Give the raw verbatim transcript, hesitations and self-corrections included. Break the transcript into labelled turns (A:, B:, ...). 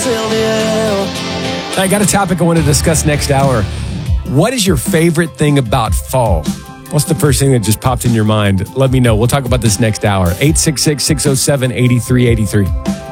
A: I got a topic I want to discuss next hour. What is your favorite thing about fall? What's the first thing that just popped in your mind? Let me know. We'll talk about this next hour. eight six six, six oh seven, eight three eight three.